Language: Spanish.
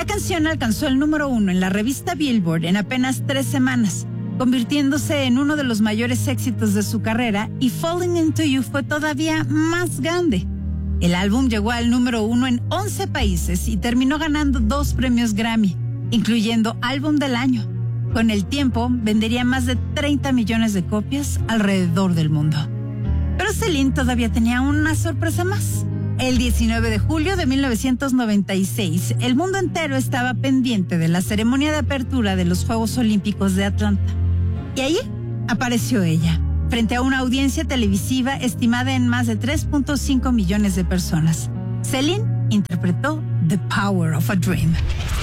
La canción alcanzó el número 1 en la revista Billboard en apenas 3 semanas, convirtiéndose en uno de los mayores éxitos de su carrera, y Falling Into You fue todavía más grande. El álbum llegó al número 1 en 11 países y terminó ganando 2 premios Grammy, incluyendo Álbum del Año. Con el tiempo, vendería más de 30 millones de copias alrededor del mundo. Pero Celine todavía tenía una sorpresa más. El 19 de julio de 1996, el mundo entero estaba pendiente de la ceremonia de apertura de los Juegos Olímpicos de Atlanta. Y allí apareció ella, frente a una audiencia televisiva estimada en más de 3.5 millones de personas. Celine interpretó The Power of a Dream.